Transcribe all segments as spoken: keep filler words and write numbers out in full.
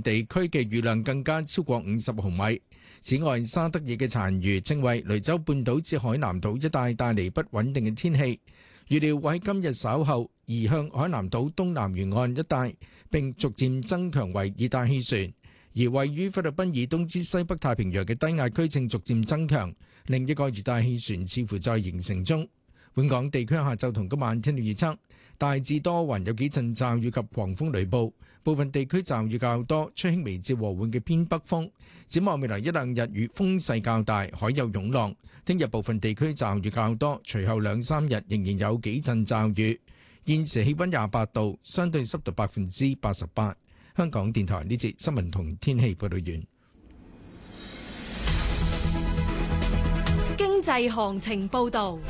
地區嘅雨量更加超過五十毫米。此外，沙德爾嘅殘餘正為雷州半島至海南島一帶帶嚟不穩定嘅天氣，預料會喺今日稍後移向海南島東南沿岸一帶，並逐漸增強為熱帶氣旋。而位於菲律賓以東之西北太平洋嘅低壓區正逐漸增強，另一個熱帶氣旋似乎在形成中。本港地區下晝同今晚天氣預測，大致多雲，有幾陣驟雨及狂風雷暴，部分地區驟雨較多，吹輕微至和緩嘅偏北風。展望未來一兩日雨風勢較大，海有湧浪。聽日部分地區驟雨較多，隨後兩三日仍然有幾陣驟雨。現時氣溫廿八度，相對濕度百分之八十八。香港電台呢節新聞同天氣報道完。 經濟行情報道。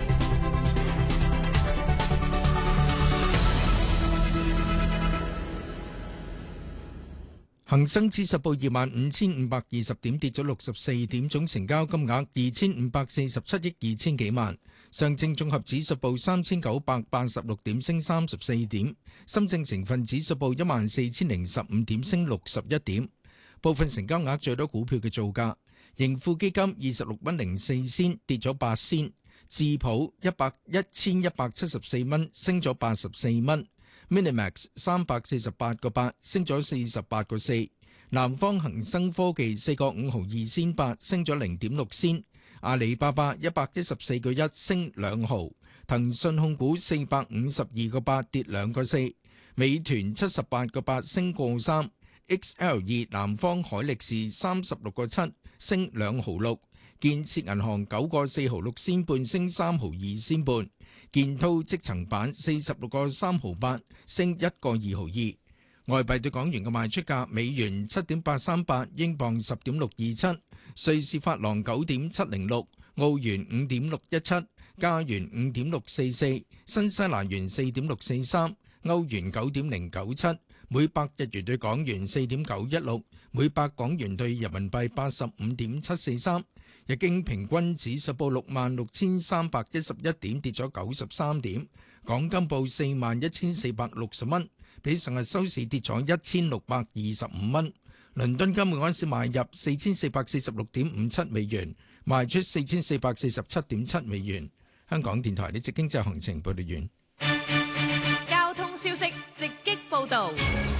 恒生指數報二萬五千五百二十點，跌咗六十四點，總成交金額二千五百四十七億二千幾萬。上證綜合指數報三千九百八十六點，升三十四點。深證成分指數報一萬四千零十五點，升六十一點。部分成交額最多股票嘅造價：盈富基金二十六蚊零四仙，跌咗八仙；智普一百一千一百七十四蚊，升咗八十四蚊。Minimax 三百四十八個八，升咗四十八個四。南方恒生科技四個五毫二仙八，升咗零點六仙。阿里巴巴一百一十四個一，升兩毫。騰訊控股四百五十二個八，跌兩個四。美團七十八個八，升個三。X L 二南方海力士三十六個七，升兩毫六。建設銀行九個四毫六仙半，升三毫二仙半。建滔積層板四十六個三毫八，升一個二毫二。外幣對港元嘅賣出價：美元七點八三八，英鎊十點六二七，瑞士法郎九點七零六，澳元五點六一七，加元五點六四四，新西蘭元四點六四三，歐元九點零九七，每百日元對港元四點九一六，每百港元對人民幣八十五點七四三。日經平均指數報六萬六千三百一十一點，跌咗九十三點。港金報四萬一千四百六十蚊，比上日收市跌咗一千六百二十五蚊。倫敦金每安士買入四千四百四十六點五七美元，賣出四千四百四十七點七美元。香港電台呢節經濟行情報道完。 交通消息直擊報導。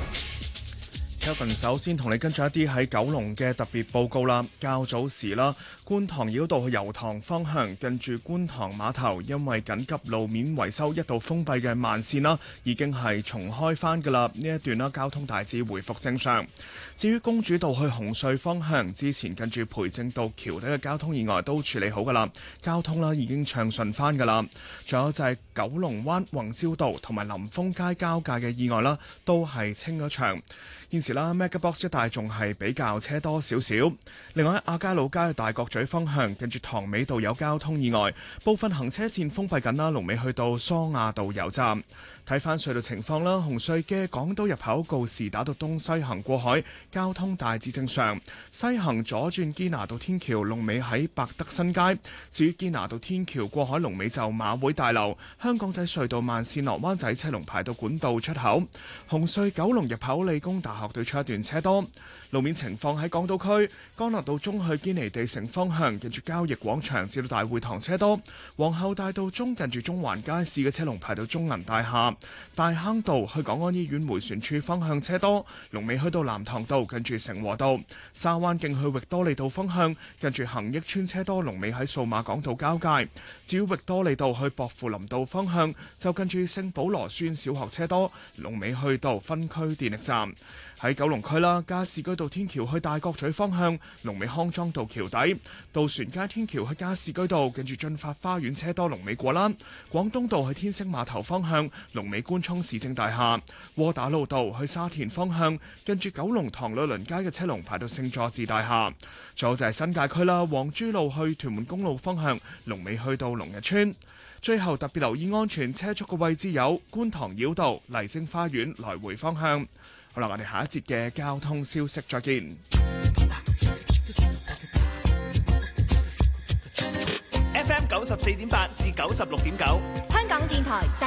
Kevin 首先同你跟進一啲喺九龍嘅特別報告啦。較早時啦，觀塘繞道去油塘方向，近住觀塘碼頭，因為緊急路面維修一度封閉嘅慢線啦，已經係重開返㗎啦。呢一段啦，交通大致回復正常。至於公主道去紅隧方向，之前近住培正道橋底嘅交通意外都處理好㗎啦，交通啦已經暢順返㗎啦。仲有就係九龍灣宏照道同埋臨豐街交界嘅意外啦，都係清咗場。現時啦 ，MegaBox 一帶仲係比較車多少少。另外喺亞皆老街去大角咀方向，近住塘尾道有交通意外，部分行車線封閉緊啦，龍尾去到梳亞道油站。睇翻隧道情況啦，紅隧嘅港島入口告士打道東西行過海，交通大致正常。西行左轉堅拿道天橋，龍尾喺百德新街。至於堅拿道天橋過海龍尾就馬會大樓。香港仔隧道慢線落灣仔車龍排到管道出口。紅隧九龍入口理工大學對出一段車多。路面情況喺港島區，干諾道中去堅尼地城方向，近住交易廣場至到大會堂車多。皇后大道中近住中環街市嘅車龍排到中銀大廈。大坑道去港安醫院迴旋處方向車多，龍尾去到南塘道近住成和道。沙灣徑去域多利道方向，近住恒益邨車多，龍尾喺數碼港道交界。至於域多利道去薄扶林道方向，就近住聖保羅書院小學車多，龍尾去到分區電力站。喺九龍區啦，加士居道天橋去大角咀方向，龍尾康莊道橋底；渡船街天橋去加士居道，近住進發花園車多，龍尾過欄；廣東道去天星碼頭方向，龍尾官涌市政大廈；窩打老道去沙田方向，近住九龍塘旅倫街嘅車龍排到聖佐治大廈。仲有就係新界區啦，黃珠路去屯門公路方向，龍尾去到龍日村。最後特別留意安全車速嘅位置有觀塘繞道、麗晶花園來回方向。好啦，我哋下一節嘅交通消息再見。 F M 九十四點八至九十六點九， 香港電台。